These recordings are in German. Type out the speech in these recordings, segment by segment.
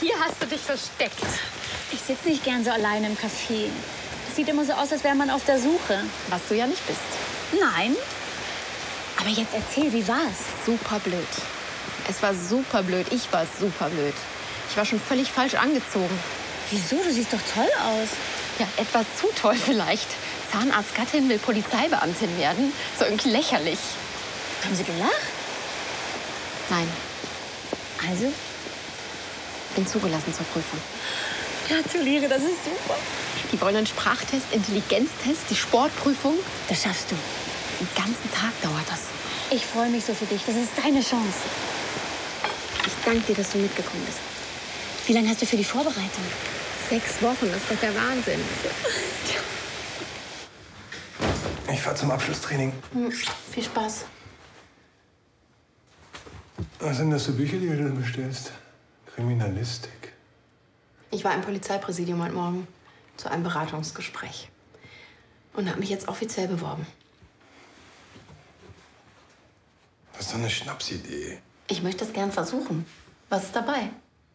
Hier hast du dich versteckt. Ich sitze nicht gern so alleine im Café. Das sieht immer so aus, als wäre man auf der Suche. Was du ja nicht bist. Nein. Aber jetzt erzähl, wie war's? Super blöd. Es war super blöd. Ich war super blöd. Ich war schon völlig falsch angezogen. Wieso? Du siehst doch toll aus. Ja, etwas zu toll vielleicht. Zahnarztgattin will Polizeibeamtin werden. So irgendwie lächerlich. Haben sie gelacht? Nein, Also? bin zugelassen zur Prüfung. Gratuliere, das ist super. Die wollen einen Sprachtest, Intelligenztest, die Sportprüfung. Das schaffst du. Den ganzen Tag dauert das. Ich freue mich so für dich. Das ist deine Chance. Ich danke dir, dass du mitgekommen bist. Wie lange hast du für die Vorbereitung? 6 Wochen, das ist doch der Wahnsinn. Ich fahr zum Abschlusstraining. Viel Spaß. Was sind das für Bücher, die du da bestellst? Kriminalistik. Ich war im Polizeipräsidium heute Morgen zu einem Beratungsgespräch und habe mich jetzt offiziell beworben. Das ist doch eine Schnapsidee. Ich möchte es gern versuchen. Was ist dabei?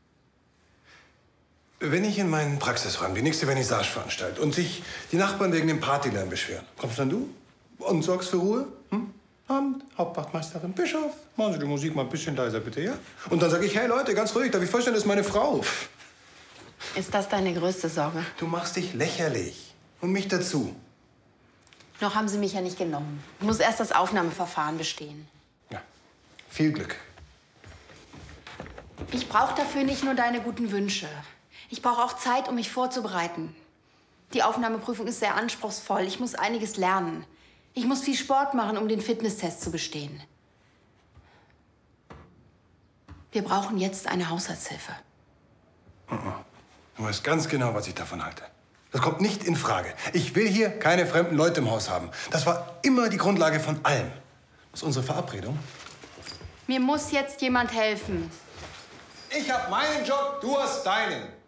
Wenn ich in meinen Praxisräumen die nächste Vernissage veranstalte und sich die Nachbarn wegen dem Partylärm beschweren, kommst dann du und sorgst für Ruhe? Abend, Hauptwachtmeisterin, Bischof, machen Sie die Musik mal ein bisschen leiser, bitte, ja? Und dann sage ich, hey Leute, ganz ruhig, darf ich vorstellen, das ist meine Frau. Ist das deine größte Sorge? Du machst dich lächerlich. Und mich dazu. Noch haben sie mich ja nicht genommen. Ich muss erst das Aufnahmeverfahren bestehen. Ja, viel Glück. Ich brauche dafür nicht nur deine guten Wünsche. Ich brauche auch Zeit, um mich vorzubereiten. Die Aufnahmeprüfung ist sehr anspruchsvoll. Ich muss einiges lernen. Ich muss viel Sport machen, um den Fitnesstest zu bestehen. Wir brauchen jetzt eine Haushaltshilfe. Du weißt ganz genau, was ich davon halte. Das kommt nicht in Frage. Ich will hier keine fremden Leute im Haus haben. Das war immer die Grundlage von allem. Das ist unsere Verabredung. Mir muss jetzt jemand helfen. Ich habe meinen Job, du hast deinen.